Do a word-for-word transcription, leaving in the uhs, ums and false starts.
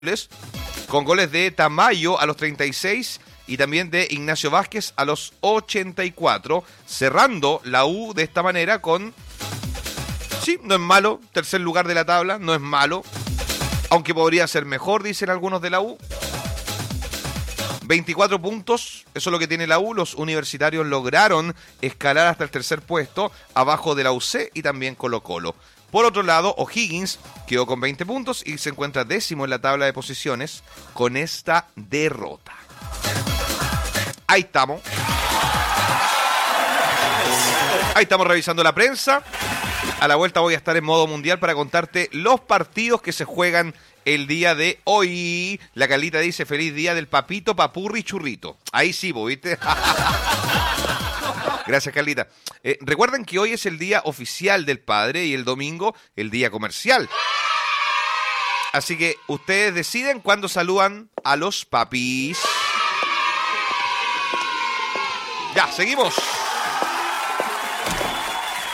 con goles de Tamayo a los treinta y seis y también de Ignacio Vázquez a los ochenta y cuatro, cerrando la U de esta manera con, sí, no es malo, tercer lugar de la tabla, no es malo, aunque podría ser mejor, dicen algunos de la U. veinticuatro puntos, eso es lo que tiene la U. Los universitarios lograron escalar hasta el tercer puesto, abajo de la U C y también Colo Colo. Por otro lado, O'Higgins quedó con veinte puntos y se encuentra décimo en la tabla de posiciones con esta derrota. Ahí estamos. Ahí estamos revisando la prensa. A la vuelta voy a estar en modo mundial para contarte los partidos que se juegan el día de hoy. La Carlita dice, feliz día del papito, papurri, churrito. Ahí sí, ¿viste? Gracias, Carlita. Eh, recuerden que hoy es el día oficial del padre y el domingo el día comercial. Así que ustedes deciden cuándo saludan a los papis. Ya, seguimos.